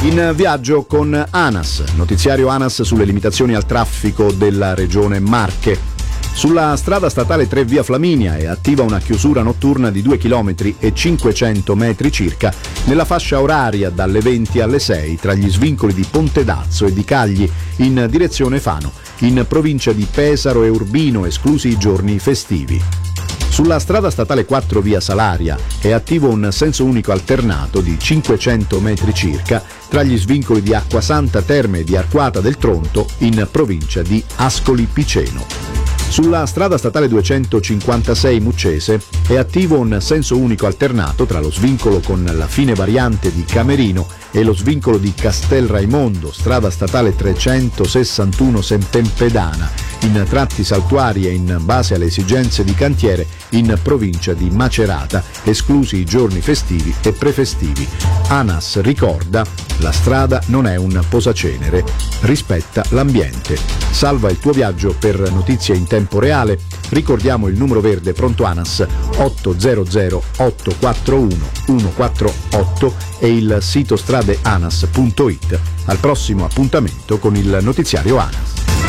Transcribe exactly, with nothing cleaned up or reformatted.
In viaggio con ANAS, notiziario ANAS sulle limitazioni al traffico della regione Marche. Sulla strada statale tre via Flaminia è attiva una chiusura notturna di due chilometri e cinquecento metri circa nella fascia oraria dalle venti alle sei tra gli svincoli di Pontedazzo e di Cagli in direzione Fano, in provincia di Pesaro e Urbino, esclusi i giorni festivi. Sulla strada statale quattro via Salaria è attivo un senso unico alternato di cinquecento metri circa tra gli svincoli di Acquasanta Terme e di Arquata del Tronto in provincia di Ascoli Piceno. Sulla strada statale duecentocinquantasei Muccese è attivo un senso unico alternato tra lo svincolo con la fine variante di Camerino e lo svincolo di Castel Raimondo, strada statale trecentosessantuno Sempempedana, in tratti saltuari e in base alle esigenze di cantiere in provincia di Macerata, esclusi i giorni festivi e prefestivi. ANAS ricorda: la strada non è un posacenere, rispetta l'ambiente. Salva il tuo viaggio per notizie in tempo reale. Ricordiamo il numero verde pronto ANAS otto zero zero otto quattro uno uno quattro otto e il sito stradeanas punto it. Al prossimo appuntamento con il notiziario ANAS.